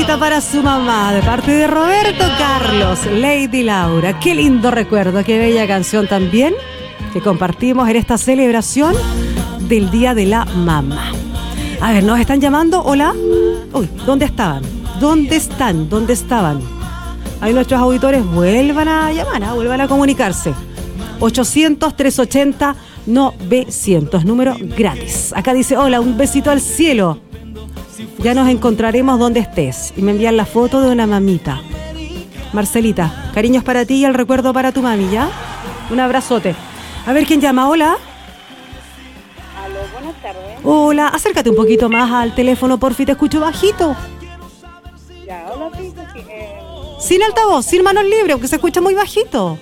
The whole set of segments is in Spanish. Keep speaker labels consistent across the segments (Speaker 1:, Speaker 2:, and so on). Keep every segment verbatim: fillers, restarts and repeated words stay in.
Speaker 1: Teresita para su mamá, de parte de Roberto Carlos, Lady Laura. Qué lindo recuerdo, qué bella canción también que compartimos en esta celebración del Día de la Mamá. A ver, ¿nos están llamando? Hola. Uy, ¿dónde estaban? ¿Dónde están? ¿Dónde estaban? Ahí nuestros auditores vuelvan a llamar, ¿eh? Vuelvan a comunicarse. ochocientos, trescientos ochenta, novecientos, número gratis. Acá dice, hola, un besito al cielo. Ya nos encontraremos donde estés. Y me envían la foto de una mamita. Marcelita, cariños para ti y el recuerdo para tu mami, ¿ya? Un abrazote. A ver, ¿quién llama? Hola.
Speaker 2: Aló, buenas tardes.
Speaker 1: Hola, acércate un poquito más al teléfono, porfi, te escucho bajito.
Speaker 2: Ya, hola, sí, sí, eh...
Speaker 1: Sin altavoz, sin manos libres, aunque se escucha muy bajito.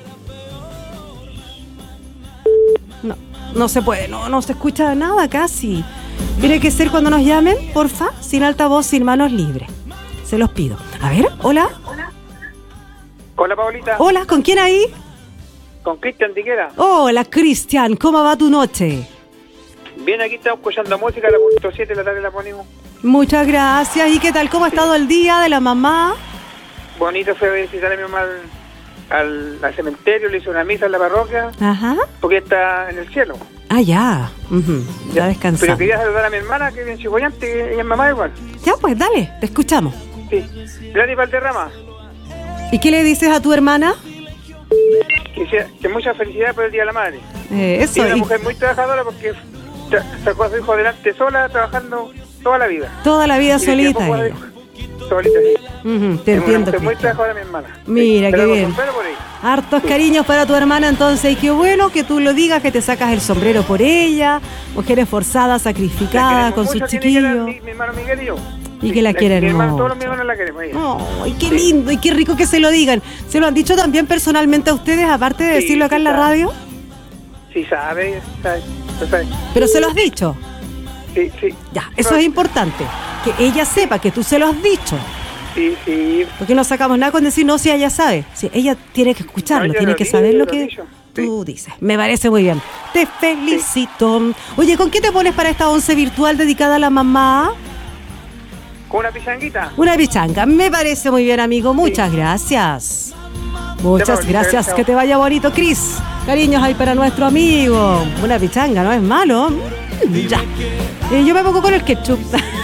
Speaker 1: No, no se puede, no, no se escucha nada casi. Tiene que ser cuando nos llamen, porfa, sin altavoz, sin manos libres. Se los pido. A ver, hola.
Speaker 3: Hola, Paulita.
Speaker 1: Hola, ¿con quién ahí?
Speaker 3: Con Cristian Tiquera.
Speaker 1: Hola, Cristian, ¿cómo va tu noche?
Speaker 3: Bien, aquí estamos escuchando música, a las punto siete de la tarde la ponemos.
Speaker 1: Muchas gracias. ¿Y qué tal? ¿Cómo ha estado el día de la mamá?
Speaker 3: Bonito fue visitar a mi mamá al, al, al cementerio, le hice una misa en la parroquia.
Speaker 1: Ajá.
Speaker 3: Porque está en el cielo.
Speaker 1: Ah, ya. Uh-huh. Ya descansando.
Speaker 3: Pero quería saludar a mi hermana, que es bien chicollante, ella es mamá igual.
Speaker 1: Ya, pues dale, te escuchamos.
Speaker 3: Sí. Gladys Valderrama.
Speaker 1: ¿Y qué le dices a tu hermana?
Speaker 3: Que, sea, que mucha felicidad por el Día de la Madre.
Speaker 1: Eh, eso.
Speaker 3: Es una
Speaker 1: y...
Speaker 3: mujer muy trabajadora porque tra- sacó a su hijo adelante sola, trabajando toda la vida.
Speaker 1: Toda la vida
Speaker 3: y
Speaker 1: solita.
Speaker 3: Ella. Solita, sí.
Speaker 1: Uh-huh, te
Speaker 3: es
Speaker 1: entiendo.
Speaker 3: Una muy trabajadora mi hermana.
Speaker 1: Mira,
Speaker 3: sí,
Speaker 1: qué bien.
Speaker 3: Por ahí.
Speaker 1: Hartos
Speaker 3: sí.
Speaker 1: cariños para tu hermana entonces. Y qué bueno que tú lo digas, que te sacas el sombrero por ella. Mujer esforzada, sacrificada, con su chiquillo.
Speaker 3: Mi, mi hermano Miguel y yo.
Speaker 1: Y sí, que la, la quieren mucho. Mi hermano,
Speaker 3: todos los hermanos la queremos. Ella.
Speaker 1: Oh, y qué lindo, y qué rico que se lo digan. ¿Se lo han dicho también personalmente a ustedes, aparte de sí, decirlo acá sí en la radio?
Speaker 3: Sí, sabe, sabe, sabe.
Speaker 1: ¿Pero se lo has dicho?
Speaker 3: Sí, sí.
Speaker 1: Ya, eso Pero... es importante. Que ella sepa que tú se lo has dicho.
Speaker 3: Sí, sí.
Speaker 1: Porque no sacamos nada con decir, no, si ella sabe. Si ella tiene que escucharlo, no, tiene que digo, saber lo que lo tú sí. dices. Me parece muy bien. Te felicito. Sí. Oye, ¿con qué te pones para esta once virtual dedicada a la mamá?
Speaker 3: ¿Con una pichanguita?
Speaker 1: Una pichanga. Me parece muy bien, amigo. Muchas sí. gracias. Muchas gracias. Chao. Que te vaya bonito, Cris. Cariños ahí para nuestro amigo. Una pichanga, no es malo. Ya. Eh, yo me pongo con el ketchup.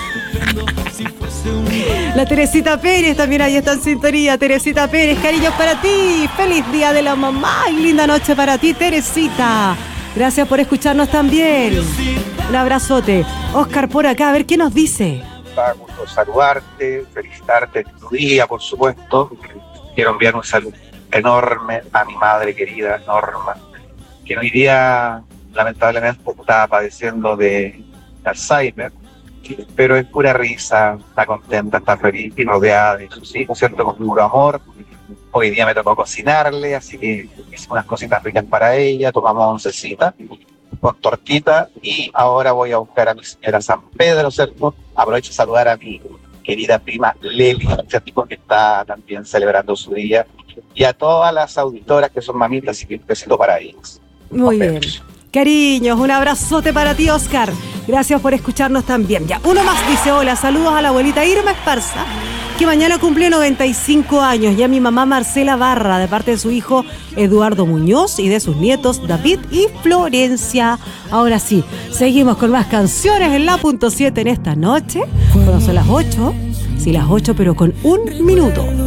Speaker 1: La Teresita Pérez también ahí está en sintonía. Teresita Pérez, cariños para ti. Feliz Día de la Mamá y linda noche para ti, Teresita. Gracias por escucharnos también. Un abrazote. Oscar por acá, a ver qué nos dice.
Speaker 4: Gusto saludarte, felicitarte en tu día, por supuesto. Quiero enviar un saludo enorme a mi madre querida, Norma, que hoy día lamentablemente está padeciendo de Alzheimer. Pero es pura risa, está contenta, está feliz y rodeada de sus hijos, ¿cierto? Con puro amor. Hoy día me tocó cocinarle, así que hice unas cositas ricas para ella, tomamos oncecita con tortita y ahora voy a buscar a mi señora San Pedro, ¿cierto? Aprovecho de saludar a mi querida prima Leli, ¿cierto? Que está también celebrando su día, y a todas las auditoras que son mamitas, así que un besito para ellas.
Speaker 1: Muy bien. Cariños, un abrazote para ti, Oscar. Gracias por escucharnos también. Ya, uno más dice, hola, saludos a la abuelita Irma Esparza, que mañana cumple noventa y cinco años, y a mi mamá Marcela Barra, de parte de su hijo Eduardo Muñoz y de sus nietos David y Florencia. Ahora sí, seguimos con más canciones en la punto siete en esta noche. Cuando son las ocho, sí, las ocho, pero con un minuto.